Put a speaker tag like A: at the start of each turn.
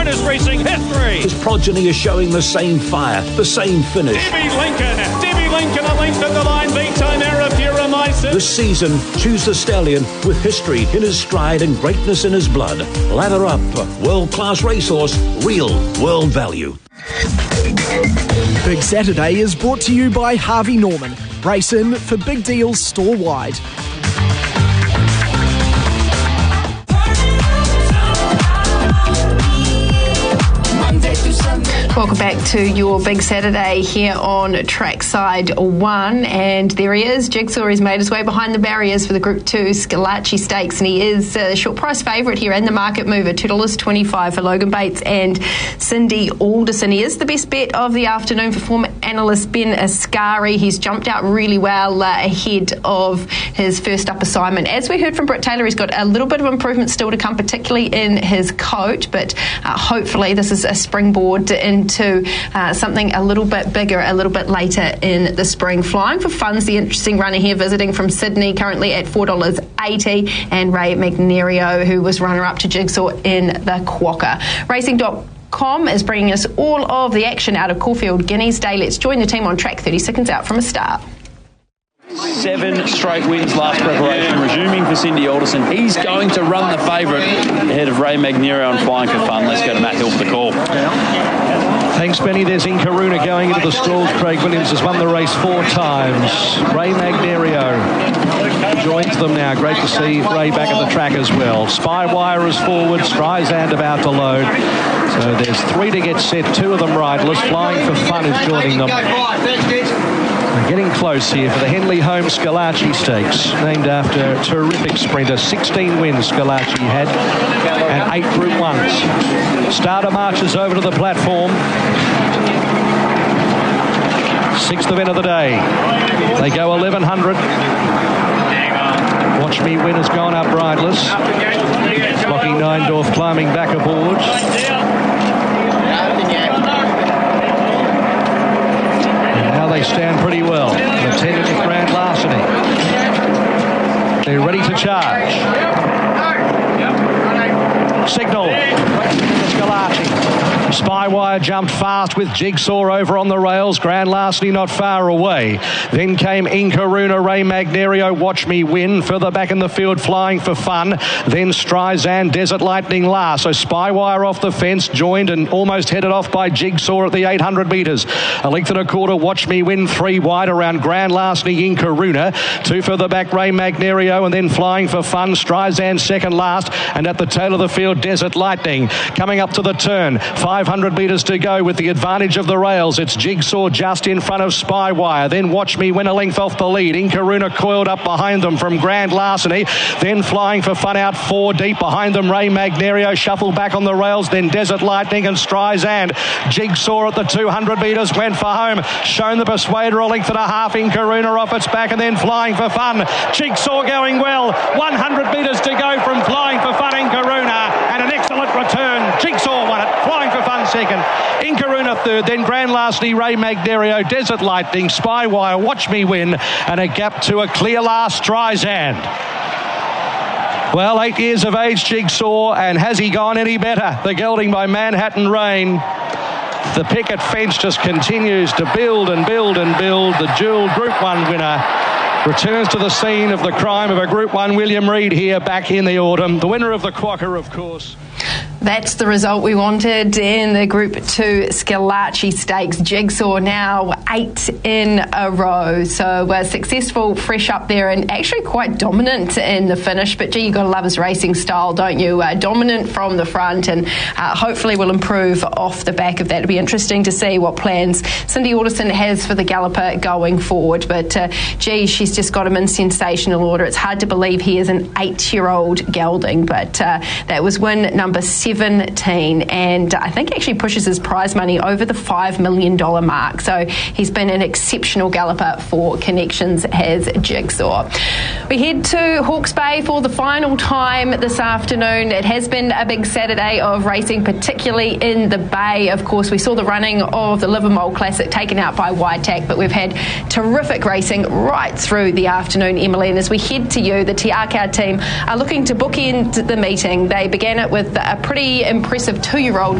A: greatest racing history.
B: His progeny is showing the same fire, the same finish.
A: Debbie Lincoln, a length at the line, beat Chimera Puromycin.
B: This season, choose the stallion with history in his stride and greatness in his blood. Lather up, world-class racehorse, real world value.
C: Big Saturday is brought to you by Harvey Norman. Brace in for big deals store-wide.
D: Welcome back to your Big Saturday here on Trackside 1, and there he is. Jigsaw has made his way behind the barriers for the Group 2 Schillaci Stakes, and he is a short price favourite here and the market mover, $2.25 for Logan Bates and Cindy Alderson. He is the best bet of the afternoon for former analyst Ben Ascari. He's jumped out really well ahead of his first up assignment. As we heard from Britt Taylor, he's got a little bit of improvement still to come, particularly in his coat, but hopefully this is a springboard into something a little bit bigger a little bit later in the spring. Flying for Fun's the interesting runner here, visiting from Sydney, currently at $4.80, and Ray Magnerio, who was runner-up to Jigsaw in the Quokka. Racing.com is bringing us all of the action out of Caulfield Guineas Day. Let's join the team on track 30 seconds out from a start.
E: 7 straight wins last preparation, resuming for Cindy Alderson. He's going to run the favourite ahead of Ray Magnerio on Flying for Fun. Let's go to Matt Hill for the call.
F: Thanks, Benny. There's Inkaruna going into the stalls. Craig Williams has won the race 4 times. Ray Magnerio joins them now. Great to see Ray back at the track as well. Spywire is forward. Streisand about to load. So there's 3 to get set. 2 of them riderless. Flying for Fun is joining them. We're getting close here for the Henley Home Schillaci Stakes, named after a terrific sprinter. 16 wins Schillaci had, and 8 Group 1s. Starter marches over to the platform. 6th event of the day. They go 1100. Watch Me Win has gone up riderless. Lockie Neindorf climbing back aboard. They stand pretty well. Attended with Grand Larceny. They're ready to charge. Signal. Schillaci. Spywire jumped fast with Jigsaw over on the rails. Grand Larceny not far away. Then came Inkaruna, Ray Magnerio, Watch Me Win. Further back in the field, Flying for Fun. Then Streisand, Desert Lightning last. So Spywire off the fence, joined and almost headed off by Jigsaw at the 800 metres. A length and a quarter, Watch Me Win. 3 wide around Grand Larceny, Inkaruna. 2 further back, Ray Magnerio, and then Flying for Fun. Streisand second last, and at the tail of the field, Desert Lightning. Coming up to the turn, 500 metres to go with the advantage of the rails. It's Jigsaw just in front of Spywire. Then Watch Me Win a length off the lead. Inkaruna coiled up behind them from Grand Larceny. Then Flying for Fun out 4 deep behind them. Ray Magnerio shuffled back on the rails. Then Desert Lightning and Streisand. Jigsaw at the 200 metres went for home. Shown the Persuader a length and a half. Inkaruna off its back, and then Flying for Fun. Jigsaw going well. 100 metres to go from Flying for Fun, Inkaruna, and an excellent return. Jigsaw won it. Flying for Fun second. Inkaruna third. Then Grand Larceny, Ray Magnerio, Desert Lightning, Spywire, Watch Me Win, and a gap to a clear last, Streisand. Well, 8 years of age, Jigsaw, and has he gone any better? The gelding by Manhattan Rain. The picket fence just continues to build and build and build. The dual Group 1 winner returns to the scene of the crime of a Group 1 William Reid here back in the autumn. The winner of the Quokka, of course.
D: That's the result we wanted in the Group 2 Schillaci Stakes. Jigsaw now 8 in a row. So successful, fresh up there, and actually quite dominant in the finish. But gee, you got to love his racing style, don't you? Dominant from the front, and hopefully will improve off the back of that. It'll be interesting to see what plans Cindy Alderson has for the galloper going forward. But gee, she's just got him in sensational order. It's hard to believe he is an 8-year-old gelding, but that was win number 17, and I think actually pushes his prize money over the $5 million mark. So he's been an exceptional galloper for Connections, has Jigsaw. We head to Hawke's Bay for the final time this afternoon. It has been a big Saturday of racing, particularly in the Bay. Of course, we saw the running of the Livermore Classic taken out by Waitak, but we've had terrific racing right through the afternoon, Emily. And as we head to you, the Te Akau team are looking to bookend the meeting. They began it with a pretty impressive 2-year-old